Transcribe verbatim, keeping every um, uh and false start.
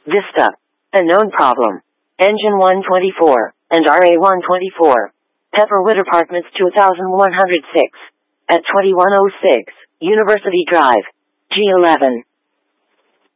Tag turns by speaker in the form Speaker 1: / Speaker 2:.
Speaker 1: Vista. A known problem. Engine one twenty-four, and R A one twenty-four. Pepperwood Apartments two thousand one hundred six. At twenty-one oh six, University Drive. G eleven.